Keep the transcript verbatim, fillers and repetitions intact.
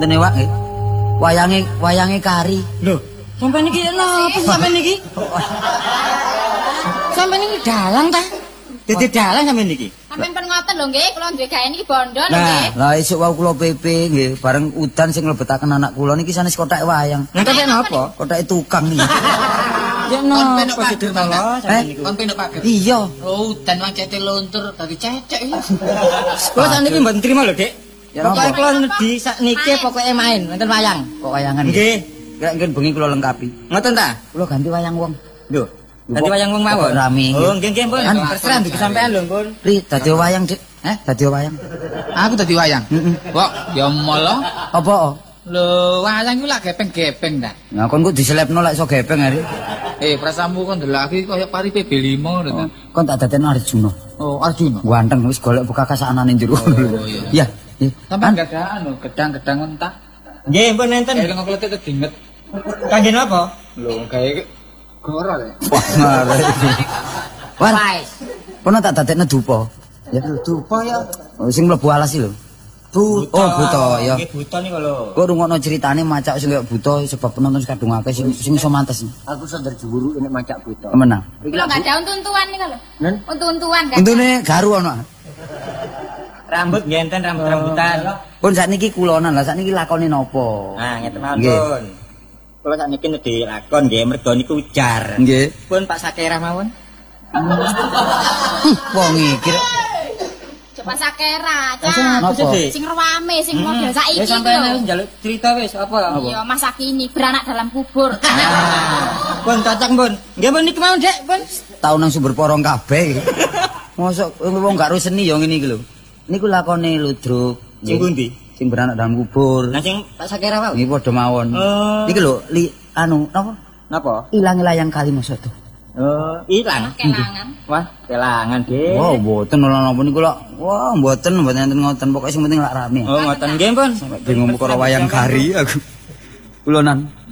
wonten ewak nggih. Wayange wayange kari. Lho, sampeyan iki napa sampeyan iki? Sampeyan iki dalang ta? Dadi dalang sampeyan iki. Sampeyan pen ngoten lho nggih, kula duwe gawe niki bondo lho nggih. Lah esuk wau kula pepe nggih, bareng udan sing mlebetaken anak kula niki sanes kothake wayang. Lah kothake napa? Kothake tukang niki. Ya napa pager mala sampeyan niku? Kon penak pager. Iya. Oh, udan wae cete luntur dadi cecek iki. Kula sakniki mboten trima lho, Dik. Ya Pokoke napa? kula nedhi sakniki pokoke main wonten wayang. Kok wayangan. Nggih. Kira nggih bengi kula lengkapi. Ngoten ta? Kula ganti wayang wong. Lho, dadi wayang wong mawon. Rame. Oh, nggih nggih, Pun. Kan Terserah ndugi sampean lho, Pun. Ri, dadi wayang, Dik. Eh, dadi wayang. Aku dadi wayang. Heeh. Kok ya molo. Apa? Lho, wayang iku lak gepeng-gepeng ta. Nah, kon kok diselepno lek iso gepeng hari. Eh, prasamu kon delok iki kaya pari P B lima ngono ta. Kon tak dadekno Arjuna. Oh, Arjuna. Ganteng wis golek buka kasanane jero. Oh, iya. Iya. Iya. Sampeyan gak ada anu gedang-gedang entah. Nggih, Pun enten. Eh, lengok kletek dinget. Kangge napa? Lho, gawe goro ya. Wah, ngare. Wan. Kono tak dadekno dupa. Ya Dupa ya. oh, sing mlebu alas iki lho. Buta. Oh, buta ya. Nggih, buta niku lho. Kok rungokno critane macak sing kaya buta sebab penonton kadung akeh sing sing iso mantes. Aku sadar jeburu ini macak buta. Menang. Lho gak ada untu-untuan nika lho. Nen? Untu-untuan kan. Untune garu ono. Rambut nggih enten rambut-rambutan. Pun sakniki kulonan lah sakniki lakone napa? Nah, ngeten mawon. Kula sakniki nedhi lakon nggih merga niku ujar. Nggih. Pun Pak Sakerah mawon. Wong iki Coba sakera, Napa? Cak. Sing rame, sing model saiki Ya iki sampeyan lho. wis njaluk cerita wis apa? Iya, masa kini beranak dalam kubur. Pun cocok, Pun. Nggih, Pun niki mawon, Dek, Pun. tau nang sumber porong kabeh. Mosok wong gak ro seni ya ngene iki lho. Niku lakone ludruk. Sing pundi? Sing beranak dalam kubur. Nah, sing Pak Sakerah wae. Niki padha mawon. Oh. Niki lho, li anu napa? Napa? Ilange layang kali maksud. Oh, ilang. Kelangan. Wah, kelangan, Nggih. Wow, mboten lho napa niku lho. Wah, mboten mboten enten ngoten. Pokoke sing penting lak rame. Oh, ngoten nggih, Pun. Bingung karo wayang kari aku. Kulonan.